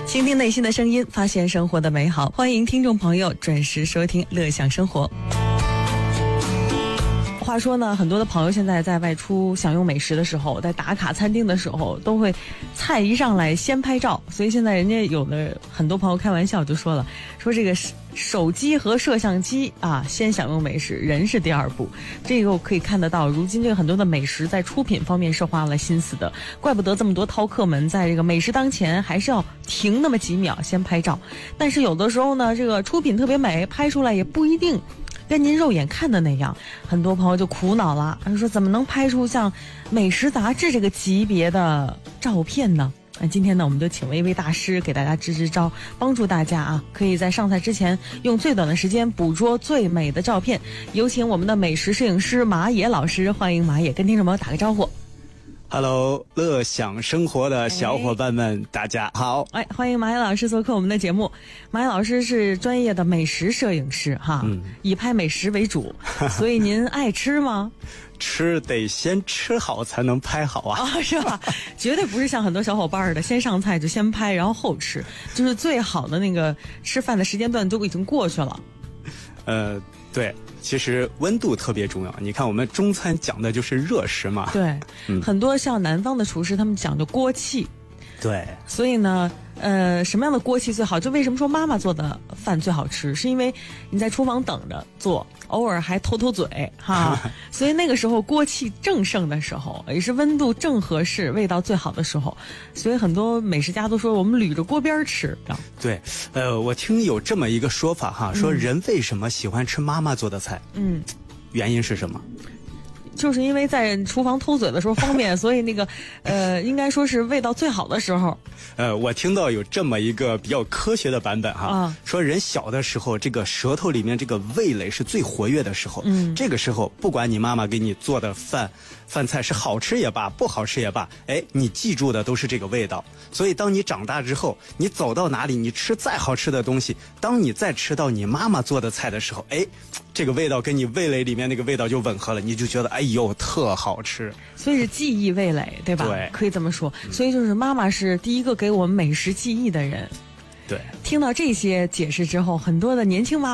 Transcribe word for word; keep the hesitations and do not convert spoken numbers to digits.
倾听内心的声音，发现生活的美好。欢迎听众朋友准时收听《乐享生活》。话说呢，很多的朋友现在在外出享用美食的时候，在打卡餐厅的时候，都会菜一上来先拍照。所以现在人家有的很多朋友开玩笑就说了，说这个手机和摄像机啊，先享用美食，人是第二步。这个可以看得到，如今这个很多的美食在出品方面是花了心思的，怪不得这么多饕客们在这个美食当前还是要停那么几秒先拍照。但是有的时候呢，这个出品特别美，拍出来也不一定跟您肉眼看的那样，很多朋友就苦恼了，说怎么能拍出像美食杂志这个级别的照片呢？那今天呢，我们就请了一位大师给大家支支招，帮助大家啊，可以在上菜之前用最短的时间捕捉最美的照片。有请我们的美食摄影师马野老师，欢迎马野跟听众朋友打个招呼。 Hello， 乐享生活的小伙伴们，哎、大家好！ 哎，欢迎马野老师做客我们的节目。马野老师是专业的美食摄影师哈，嗯、以拍美食为主，所以您爱吃吗？ 吃得先吃好才能拍好啊！ 啊、哦，是吧？绝对不是像很多小伙伴的，先上菜就先拍，然后后吃，就是最好的那个吃饭的时间段都已经过去了。 呃，对。其实温度特别重要，你看我们中餐讲的就是热食嘛。 对，嗯、很多像南方的厨师，他们讲究锅气。 对， 所以呢，呃，什么样的锅气最好？就为什么说妈妈做的饭最好吃？是因为你在厨房等着做，偶尔还偷偷嘴哈。所以那个时候锅气正盛的时候，也是温度正合适、味道最好的时候。所以很多美食家都说我们捋着锅边吃。 对，呃，我听有这么一个说法哈，说人为什么喜欢吃妈妈做的菜？嗯，原因是什么？ 就是因为在厨房偷嘴的时候方便，所以那个，呃，应该说是味道最好的时候。 呃，我听到有这么一个比较科学的版本哈，啊、说人小的时候，这个舌头里面这个味蕾是最活跃的时候。嗯，这个时候不管你妈妈给你做的饭饭菜是好吃也罢，不好吃也罢，哎，你记住的都是这个味道。所以当你长大之后，你走到哪里，你吃再好吃的东西，当你再吃到你妈妈做的菜的时候，哎，这个味道跟你味蕾里面那个味道就吻合了，你就觉得哎呦特好吃。 所以是记忆味蕾，对吧？ 对， 可以这么说。所以就是妈妈是第一个给我们美食记忆的人。 对， 听到这些解释之后，很多的年轻妈妈